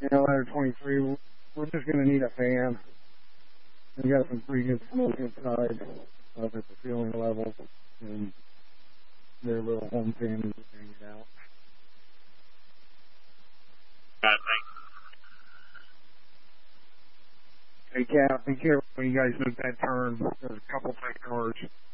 Ladder 23, we're just going to need a fan. We got some pretty good smoke inside up at the ceiling level, and their little home fan is hanging out. Thanks. Hey, Cap, be careful when you guys make that turn. There's a couple tight cars.